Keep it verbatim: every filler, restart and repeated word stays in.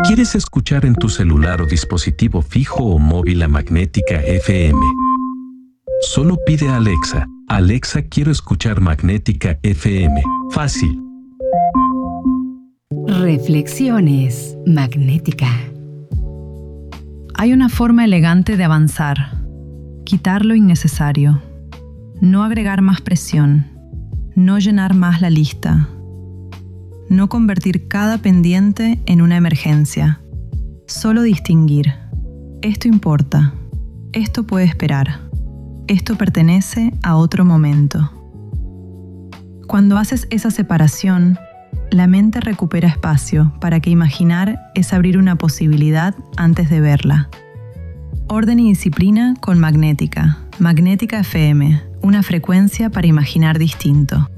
¿Quieres escuchar en tu celular o dispositivo fijo o móvil a Magnética F M? Solo pide a Alexa, Alexa, quiero escuchar Magnética F M. Fácil. Reflexiones Magnética. Hay una forma elegante de avanzar. Quitar lo innecesario. No agregar más presión. No llenar más la lista. No convertir cada pendiente en una emergencia. Solo distinguir. Esto importa. Esto puede esperar. Esto pertenece a otro momento. Cuando haces esa separación, la mente recupera espacio para que imaginar es abrir una posibilidad antes de verla. Orden y disciplina con Magnética. Magnética F M, una frecuencia para imaginar distinto.